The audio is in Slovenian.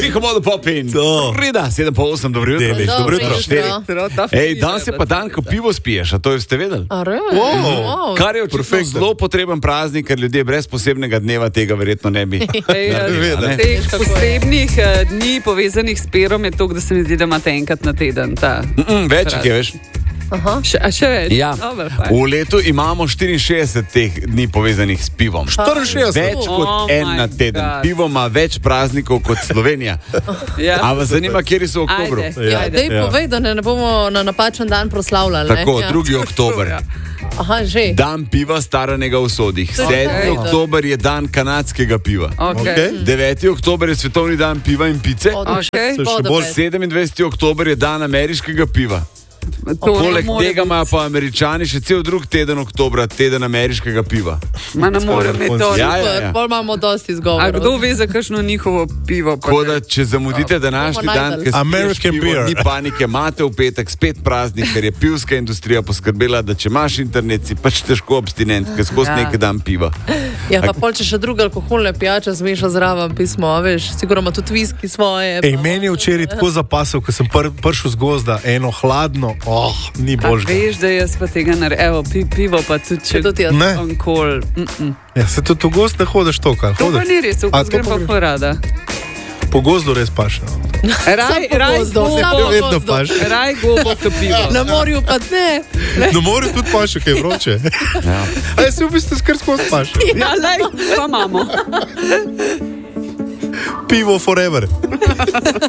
Komodo Popin. Rida, 7:08, dobro jutro. Dobro jutro. Ej, danes je pa dan, ko pivo spiješ, a to ste vedeli? Wow. Kar je očitno zelo potreben praznik, ker ljudje brez posebnega dneva tega verjetno ne bi. Teh posebnih dni povezanih s pirom je to, da se mi zdi, da imate enkrat na teden. Več je, veš. Še več? Ja. V letu imamo 64 teh dni povezanih s pivom. 64? Več kot en na teden. God. Pivo ima več praznikov kot Slovenija. A vas zanima, kje so v oktobru? Dej povej, da ne bomo na napačen dan proslavljali. Tako, 2. oktober. Aha, že. Dan piva staranega v sodih. 7. oktober je dan kanadskega piva. Okay. 9. oktober je svetovni dan piva in pice. 27. oktober je dan ameriškega piva. Poleg tega imajo pa Američani še cel drug teden oktobra, teden ameriškega piva. Ne morem imeti to. Bolj imamo dosti izgovorov. A kdo ve za kakšno njihovo pivo? Tako da, če zamudite današnji dan, ker American beer. Ni panike, imate v petek spet praznik, ker je pivska industrija poskrbela, da če imaš internet, si pač težko abstinent, ker skozi nekaj dan piva. Ja, pa pol, če še druge alkoholne pijače zmeša zraven pismo, veš, sigurno ima tudi viski svoje. Meni je včeraj tako zapasal, ko sem prišel z gozda, eno hladno, ni božga. Veš, da jaz pa tega naredim. Evo, pivo pa tudi, če tudi jaz. Ne. onkol. Ja, se tudi v gozd ne hodeš toka. To pa ni res, v grem pa porada. Po gozdu res paše. Raj Vedno paše. Raj gobo k pivo. Na morju pa ne. Na morju tudi paše, kaj je vroče. A jaz se v bistvu skr skozi paše. Ja, lej, pa imamo. Pivo forever.